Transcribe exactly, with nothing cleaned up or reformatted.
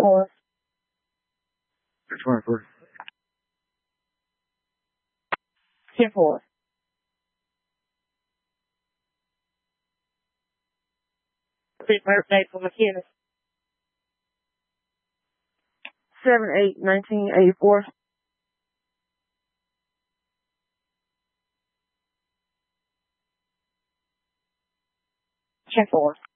four. twenty-four. ten four. Fifth birthday for McKenna. seven eight nineteen eighty-four. ten four.